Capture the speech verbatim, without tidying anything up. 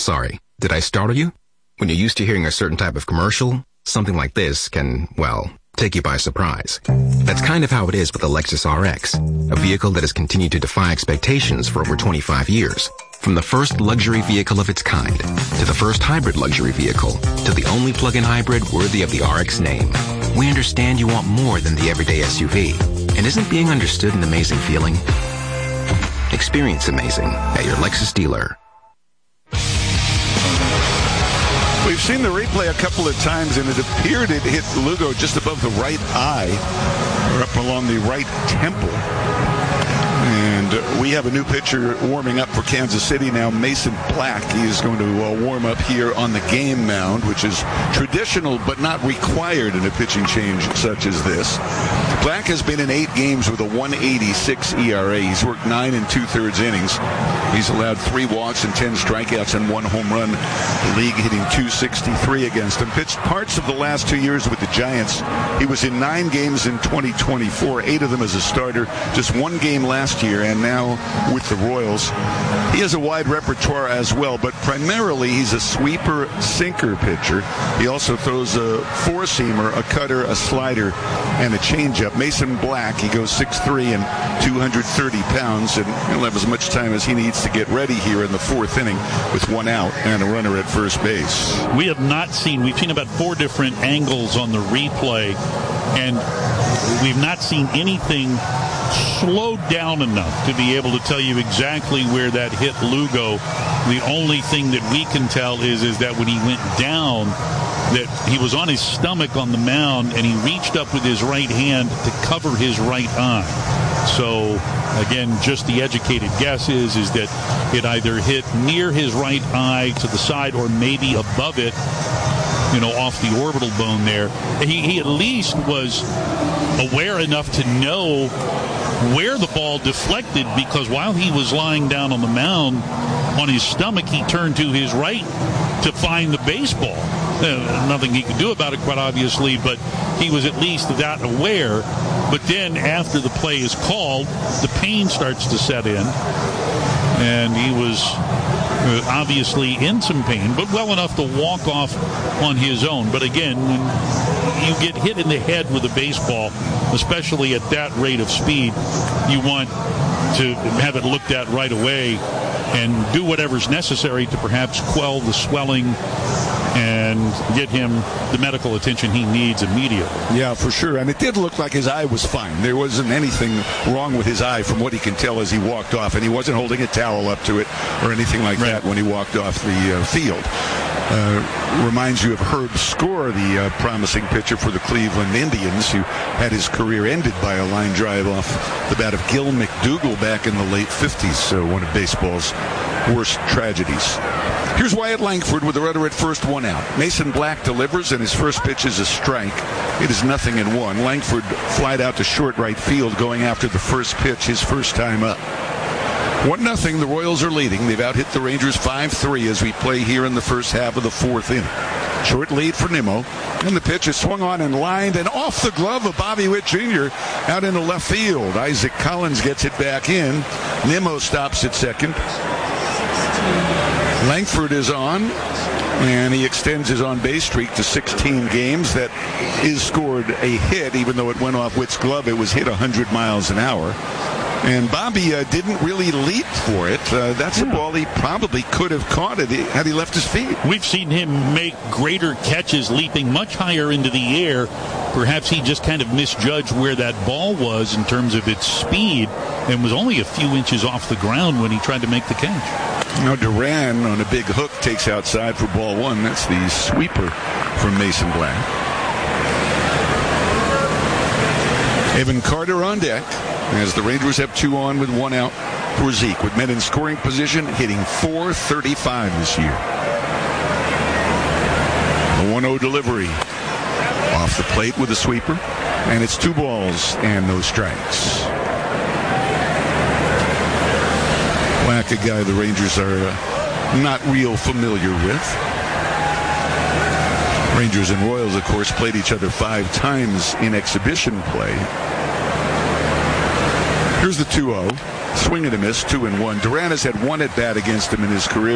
Sorry, did I startle you? When you're used to hearing a certain type of commercial, something like this can, well, take you by surprise. That's kind of how it is with the Lexus R X, a vehicle that has continued to defy expectations for over twenty-five years. From the first luxury vehicle of its kind, to the first hybrid luxury vehicle, to the only plug-in hybrid worthy of the R X name. We understand you want more than the everyday S U V. And isn't being understood an amazing feeling? Experience amazing at your Lexus dealer. We've seen the replay a couple of times, and it appeared it hit Lugo just above the right eye, or up along the right temple. And we have a new pitcher warming up for Kansas City now, Mason Black. He is going to uh, warm up here on the game mound, which is traditional but not required in a pitching change such as this. Black has been in eight games with a one eighty-six E R A. He's worked nine and two-thirds innings. He's allowed three walks and ten strikeouts and one home run. The league hitting two sixty-three against him. Pitched parts of the last two years with the Giants. He was in nine games in twenty twenty-four, eight of them as a starter, just one game last year, and now with the Royals. He has a wide repertoire as well, but primarily he's a sweeper sinker pitcher. He also throws a four-seamer, a cutter, a slider, and a changeup. Mason Black, he goes six three and two hundred thirty pounds, and he'll have as much time as he needs to get ready here in the fourth inning with one out and a runner at first base. We have not seen, we've seen about four different angles on the replay, and we've not seen anything slowed down enough to be able to tell you exactly where that hit Lugo. The only thing that we can tell is, is that when he went down, that he was on his stomach on the mound, and he reached up with his right hand to cover his right eye. So, again, just the educated guess is, is that it either hit near his right eye to the side or maybe above it, you know, off the orbital bone there. He, he at least was aware enough to know where the ball deflected, because while he was lying down on the mound on his stomach, he turned to his right to find the baseball. Uh, nothing he could do about it, quite obviously, but he was at least that aware. But then after the play is called, the pain starts to set in, and he was uh, obviously in some pain, but well enough to walk off on his own. But again, when you get hit in the head with a baseball, especially at that rate of speed, you want to have it looked at right away and do whatever's necessary to perhaps quell the swelling and get him the medical attention he needs immediately. Yeah, for sure. And it did look like his eye was fine. There wasn't anything wrong with his eye from what he can tell as he walked off. And he wasn't holding a towel up to it or anything like right. that when he walked off the uh, field. Uh, reminds you of Herb Score, the uh, promising pitcher for the Cleveland Indians, who had his career ended by a line drive off the bat of Gil McDougall back in the late fifties, so one of baseball's worst tragedies. Here's Wyatt Langford with the runner at first, one out. Mason Black delivers, and his first pitch is a strike. It is nothing in one. Langford flied out to short right field going after the first pitch, his first time up. one nothing, the Royals are leading. They've out-hit the Rangers five three as we play here in the first half of the fourth inning. Short lead for Nimmo. And the pitch is swung on and lined and off the glove of Bobby Witt Junior out into left field. Isaac Collins gets it back in. Nimmo stops at second. Langford is on, and he extends his on-base streak to sixteen games. That is scored a hit, even though it went off Witt's glove. It was hit one hundred miles an hour. And Bobby uh, didn't really leap for it. Uh, that's yeah. a ball he probably could have caught it had he left his feet. We've seen him make greater catches leaping much higher into the air. Perhaps he just kind of misjudged where that ball was in terms of its speed and was only a few inches off the ground when he tried to make the catch. Now Duran on a big hook takes outside for ball one. That's the sweeper from Mason Black. Evan Carter on deck as the Rangers have two on with one out for Zeke, with men in scoring position, hitting four thirty-five this year. The one oh delivery off the plate with a sweeper, and it's two balls and no strikes. Black, a guy the Rangers are uh, not real familiar with. Rangers and Royals, of course, played each other five times in exhibition play. Here's the two oh. Swing and a miss, two and one. Duran has had one at bat against him in his career.